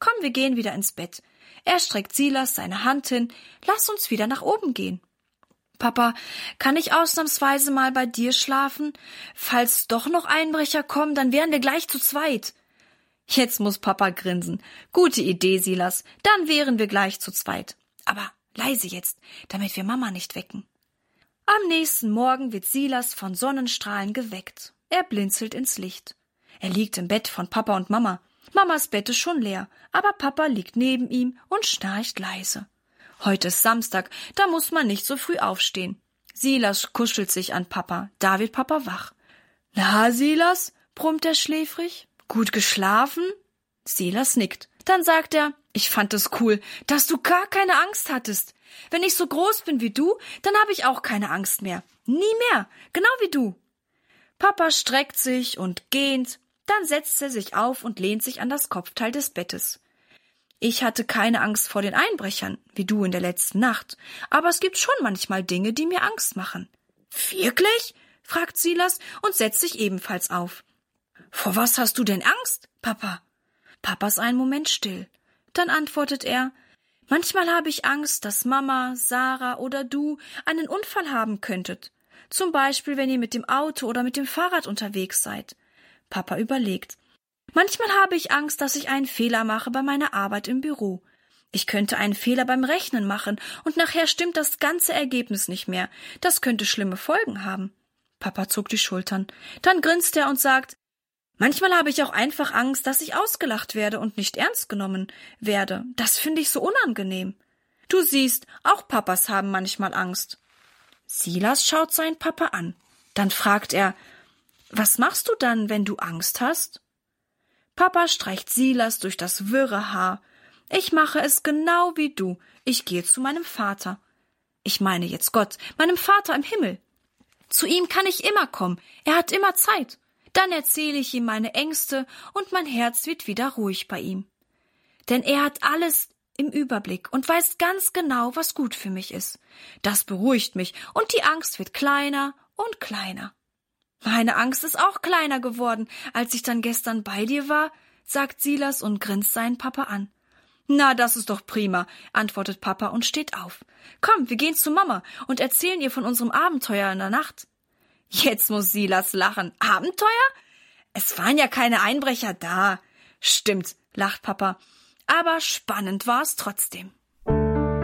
Komm, wir gehen wieder ins Bett. Er streckt Silas seine Hand hin. Lass uns wieder nach oben gehen. Papa, kann ich ausnahmsweise mal bei dir schlafen? Falls doch noch Einbrecher kommen, dann wären wir gleich zu zweit. Jetzt muss Papa grinsen. Gute Idee, Silas. Dann wären wir gleich zu zweit. Aber leise jetzt, damit wir Mama nicht wecken. Am nächsten Morgen wird Silas von Sonnenstrahlen geweckt. Er blinzelt ins Licht. Er liegt im Bett von Papa und Mama. Mamas Bett ist schon leer, aber Papa liegt neben ihm und schnarcht leise. Heute ist Samstag, da muss man nicht so früh aufstehen. Silas kuschelt sich an Papa, da wird Papa wach. »Na, Silas«, brummt er schläfrig, »gut geschlafen?« Silas nickt. Dann sagt er, »Ich fand es cool, dass du gar keine Angst hattest. Wenn ich so groß bin wie du, dann habe ich auch keine Angst mehr. Nie mehr, genau wie du.« Papa streckt sich und gähnt, dann setzt er sich auf und lehnt sich an das Kopfteil des Bettes. »Ich hatte keine Angst vor den Einbrechern, wie du in der letzten Nacht, aber es gibt schon manchmal Dinge, die mir Angst machen.« »Wirklich?« fragt Silas und setzt sich ebenfalls auf. »Vor was hast du denn Angst, Papa?« Papa ist einen Moment still. Dann antwortet er, »Manchmal habe ich Angst, dass Mama, Sarah oder du einen Unfall haben könntet. Zum Beispiel, wenn ihr mit dem Auto oder mit dem Fahrrad unterwegs seid.« Papa überlegt. »Manchmal habe ich Angst, dass ich einen Fehler mache bei meiner Arbeit im Büro. Ich könnte einen Fehler beim Rechnen machen und nachher stimmt das ganze Ergebnis nicht mehr. Das könnte schlimme Folgen haben.« Papa zuckt die Schultern. Dann grinst er und sagt, »Manchmal habe ich auch einfach Angst, dass ich ausgelacht werde und nicht ernst genommen werde. Das finde ich so unangenehm.« Du siehst, auch Papas haben manchmal Angst. Silas schaut seinen Papa an. Dann fragt er, »Was machst du dann, wenn du Angst hast?« Papa streicht Silas durch das wirre Haar. »Ich mache es genau wie du. Ich gehe zu meinem Vater.« Ich meine jetzt Gott, meinem Vater im Himmel. Zu ihm kann ich immer kommen. Er hat immer Zeit. Dann erzähle ich ihm meine Ängste und mein Herz wird wieder ruhig bei ihm. Denn er hat alles im Überblick und weiß ganz genau, was gut für mich ist. Das beruhigt mich und die Angst wird kleiner und kleiner. »Meine Angst ist auch kleiner geworden, als ich dann gestern bei dir war«, sagt Silas und grinst seinen Papa an. »Na, das ist doch prima«, antwortet Papa und steht auf. »Komm, wir gehen zu Mama und erzählen ihr von unserem Abenteuer in der Nacht.« Jetzt muss Silas lachen. »Abenteuer? Es waren ja keine Einbrecher da.« »Stimmt«, lacht Papa, »aber spannend war es trotzdem.«